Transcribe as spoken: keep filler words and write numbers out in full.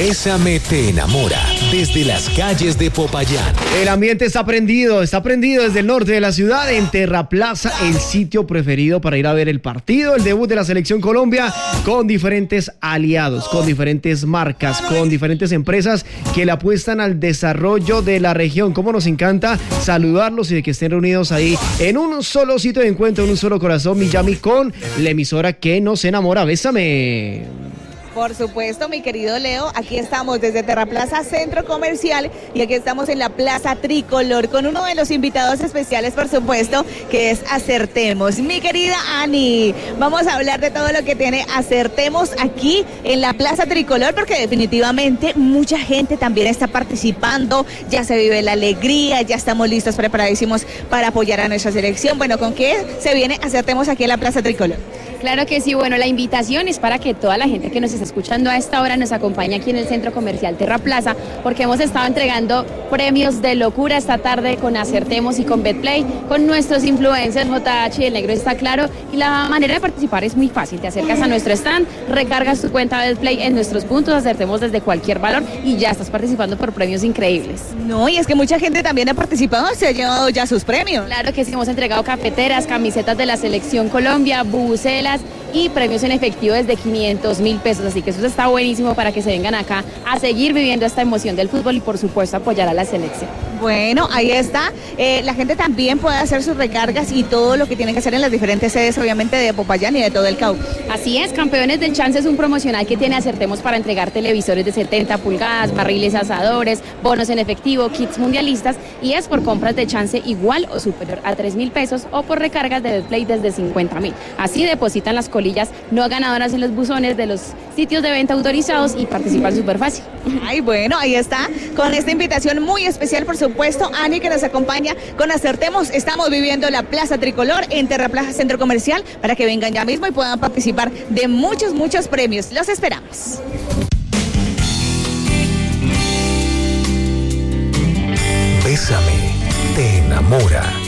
Bésame te enamora, desde las calles de Popayán. El ambiente está prendido, está prendido desde el norte de la ciudad, en Terraplaza, el sitio preferido para ir a ver el partido, el debut de la Selección Colombia, con diferentes aliados, con diferentes marcas, con diferentes empresas que le apuestan al desarrollo de la región. Cómo nos encanta saludarlos y de que estén reunidos ahí en un solo sitio de encuentro, en un solo corazón, Miami, con la emisora que nos enamora. Bésame. Por supuesto, mi querido Leo, aquí estamos desde Terraplaza Centro Comercial y aquí estamos en la Plaza Tricolor con uno de los invitados especiales, por supuesto, que es Acertemos. Mi querida Ani, vamos a hablar de todo lo que tiene Acertemos aquí en la Plaza Tricolor, porque definitivamente mucha gente también está participando, ya se vive la alegría, ya estamos listos, preparadísimos para apoyar a nuestra selección. Bueno, ¿con qué se viene Acertemos aquí en la Plaza Tricolor? Claro que sí, bueno, la invitación es para que toda la gente que nos está escuchando a esta hora nos acompañe aquí en el Centro Comercial Terraplaza, porque hemos estado entregando premios de locura esta tarde con Acertemos y con Betplay, con nuestros influencers, J H y El Negro está claro, y la manera de participar es muy fácil, te acercas a nuestro stand, recargas tu cuenta Betplay en nuestros puntos, Acertemos desde cualquier valor y ya estás participando por premios increíbles. No, y es que mucha gente también ha participado, se ha llevado ya sus premios. Claro que sí, hemos entregado cafeteras, camisetas de la Selección Colombia, bubucelas y premios en efectivo desde quinientos mil pesos, así que eso está buenísimo para que se vengan acá a seguir viviendo esta emoción del fútbol y por supuesto apoyar a la selección. Bueno, ahí está, eh, la gente también puede hacer sus recargas y todo lo que tienen que hacer en las diferentes sedes, obviamente de Popayán y de todo el Cauca. Así es, Campeones del Chance es un promocional que tiene Acertemos para entregar televisores de setenta pulgadas, barriles asadores, bonos en efectivo, kits mundialistas, y es por compras de Chance igual o superior a tres mil pesos o por recargas de Betplay desde cincuenta mil. Así depositan las colillas no ganadoras en los buzones de los sitios de venta autorizados y participan súper fácil. Ay, bueno, ahí está, con esta invitación muy especial, por supuesto, Ani, que nos acompaña con Acertemos. Estamos viviendo la Plaza Tricolor en Terraplaza Centro Comercial para que vengan ya mismo y puedan participar de muchos, muchos premios. Los esperamos. Bésame te enamora.